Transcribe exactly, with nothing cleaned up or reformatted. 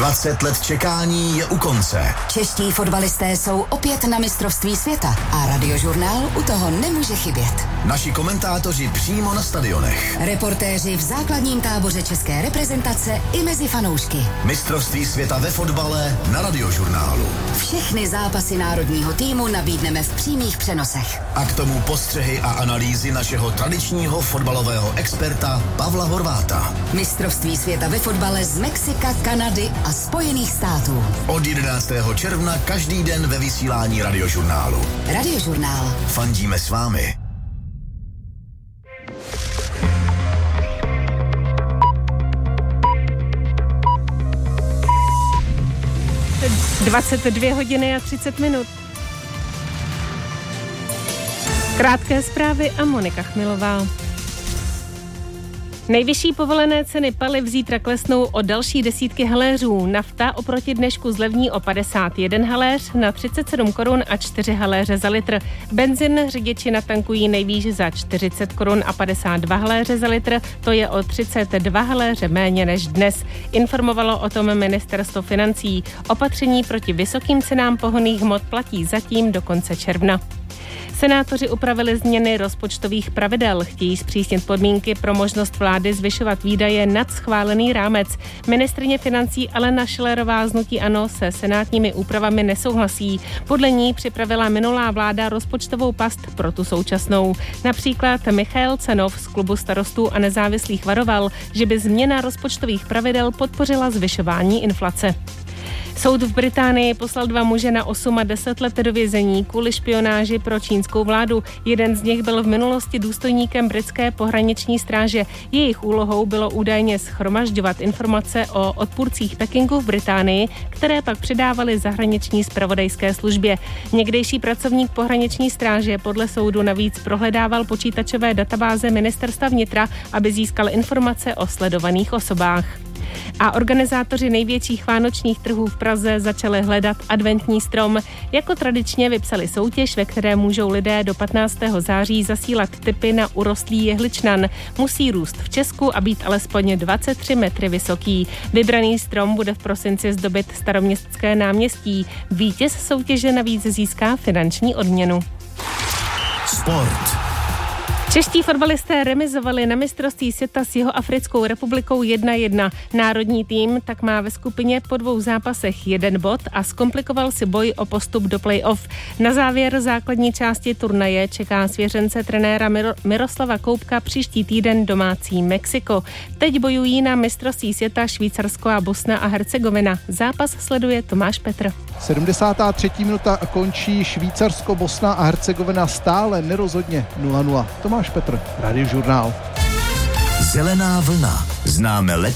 dvacet let čekání je u konce. Čeští fotbalisté jsou opět na mistrovství světa a Radiožurnál u toho nemůže chybět. Naši komentátoři přímo na stadionech. Reportéři v základním táboře české reprezentace i mezi fanoušky. Mistrovství světa ve fotbale na Radiožurnálu. Všechny zápasy národního týmu nabídneme v přímých přenosech. A k tomu postřehy a analýzy našeho tradičního fotbalového experta Pavla Horváta. Mistrovství světa ve fotbale z Mexika, Kanady a Spojených států. Od jedenáctého června každý den ve vysílání Radiožurnálu. Radiožurnál. Fandíme s vámi. dvacet dvě hodiny a třicet minut. Krátké zprávy a Monika Chmilová. Nejvyšší povolené ceny paliv zítra klesnou o další desítky haléřů. Nafta oproti dnešku zlevní o padesát jeden haléř na třicet sedm korun a čtyři haléře za litr. Benzin řidiči natankují nejvýš za čtyřicet korun a padesát dva haléře za litr, to je o třicet dva haléře méně než dnes. Informovalo o tom ministerstvo financí. Opatření proti vysokým cenám pohonných hmot platí zatím do konce června. Senátoři upravili změny rozpočtových pravidel. Chtějí zpřísnit podmínky pro možnost vlády zvyšovat výdaje nad schválený rámec. Ministryně financí Alena Schillerová z hnutí ANO se senátními úpravami nesouhlasí. Podle ní připravila minulá vláda rozpočtovou past pro tu současnou. Například Michael Cenov z klubu Starostů a nezávislých varoval, že by změna rozpočtových pravidel podpořila zvyšování inflace. Soud v Británii poslal dva muže na osm a deset let do vězení kvůli špionáži pro čínskou vládu. Jeden z nich byl v minulosti důstojníkem britské pohraniční stráže. Jejich úlohou bylo údajně shromažďovat informace o odpůrcích Pekingu v Británii, které pak předávali zahraniční zpravodajské službě. Někdejší pracovník pohraniční stráže podle soudu navíc prohledával počítačové databáze ministerstva vnitra, aby získal informace o sledovaných osobách. A organizátoři největších vánočních trhů v Praze začali hledat adventní strom. Jako tradičně vypsali soutěž, ve které můžou lidé do patnáctého září zasílat tipy na urostlý jehličnan. Musí růst v Česku a být alespoň dvacet tři metry vysoký. Vybraný strom bude v prosinci zdobit Staroměstské náměstí. Vítěz soutěže navíc získá finanční odměnu. Sport. Čeští fotbalisté remizovali na mistrovství světa s Jihoafrickou republikou jedna jedna. Národní tým tak má ve skupině po dvou zápasech jeden bod a zkomplikoval si boj o postup do play-off. Na závěr základní části turnaje čeká svěřence trenéra Miro- Miroslava Koubka příští týden domácí Mexiko. Teď bojují na mistrovství světa Švýcarsko a Bosna a Hercegovina. Zápas sleduje Tomáš Petr. sedmdesátá třetí minuta končí Švýcarsko, Bosna a Hercegovina stále nerozhodně nula nula. Tomáš Petr, Radiožurnál. Zelená vlna. Známe lepší